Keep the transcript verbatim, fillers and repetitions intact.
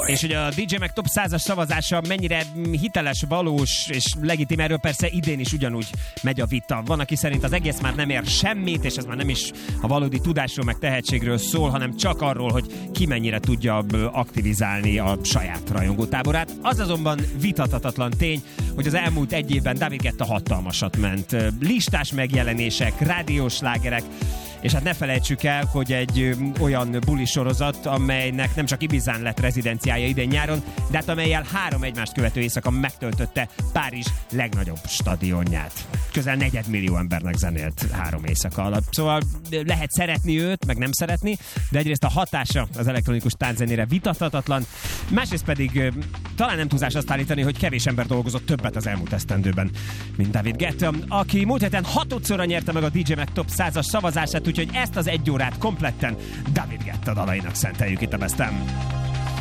És hogy a dé dzsé Mag Top százas szavazása mennyire hiteles, valós és legitim, erről persze idén is ugyanúgy megy a vita. Van, aki szerint az egész már nem ér semmit, és ez már nem is a valódi tudásról meg tehetségről szól, hanem csak arról, hogy ki mennyire tudja aktivizálni a saját rajongótáborát. Az azonban vitathatatlan tény, hogy az elmúlt egy évben David Guetta hatalmasat ment. Listás megjelenések, rádiós slágerek, és hát ne felejtsük el, hogy egy olyan buli sorozat, amelynek nem csak Ibizán lett rezidenciája idén nyáron, de hát amellyel három egymást követő éjszaka megtöltötte Párizs legnagyobb stadionját. Közel negyedmillió embernek zenélt három éjszaka alatt. Szóval lehet szeretni őt, meg nem szeretni, de egyrészt a hatása az elektronikus tánczenére vitathatatlan, másrészt pedig talán nem túlzás azt állítani, hogy kevés ember dolgozott többet az elmúlt esztendőben, mint David Guetta, aki múlt héten hatodszorra nyerte meg a dé dzsé Mag Top százas szavazását, úgyhogy ezt az egy órát kompletten David Guetta dalainak szenteljük itt a Bestem.